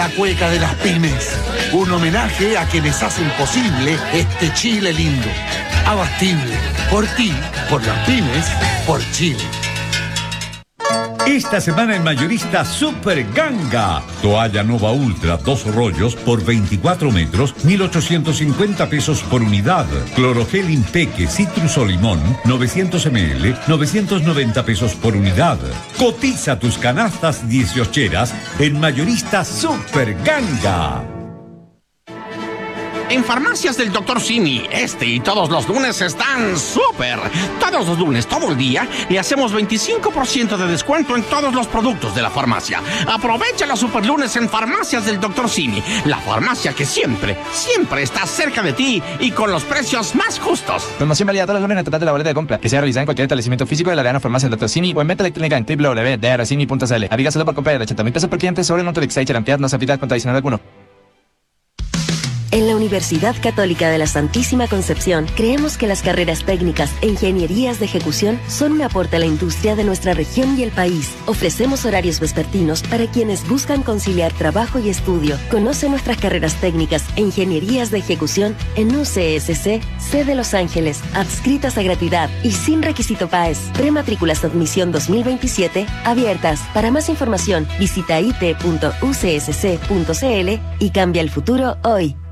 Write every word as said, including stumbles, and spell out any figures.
la cueca de las pymes. Un homenaje a quienes hacen posible este Chile lindo. Abastible. Por ti, por las pymes, por Chile. Esta semana en Mayorista Super Ganga. Toalla Nova Ultra, dos rollos por veinticuatro metros, mil ochocientos cincuenta pesos por unidad. Clorogel Impeque Citrus o Limón, novecientos mililitros, novecientos noventa pesos por unidad. Cotiza tus canastas dieciocheras en Mayorista Super Ganga. En Farmacias del doctor Simi, este y todos los lunes están súper. Todos los lunes, todo el día, le hacemos veinticinco por ciento de descuento en todos los productos de la farmacia. Aprovecha los super lunes en Farmacias del doctor Simi, la farmacia que siempre, siempre está cerca de ti y con los precios más justos. Promoción válida todos los lunes en el total de la boleta de compra, que sea realizada en cualquier establecimiento físico de la Arena Farmacia del doctor Simi o en venta electrónica en w w w punto d r simi punto c l. Aviga solo por compra de ochenta mil pesos por cliente sobre el monto de Exchange ampliar no se aplica con adicional alguno. En la Universidad Católica de la Santísima Concepción, creemos que las carreras técnicas e ingenierías de ejecución son un aporte a la industria de nuestra región y el país. Ofrecemos horarios vespertinos para quienes buscan conciliar trabajo y estudio. Conoce nuestras carreras técnicas e ingenierías de ejecución en U C S C, sede Los Ángeles, adscritas a gratuidad y sin requisito P A E S. Prematrículas de admisión dos mil veintisiete abiertas. Para más información, visita i t punto u c s c punto c l y cambia el futuro hoy.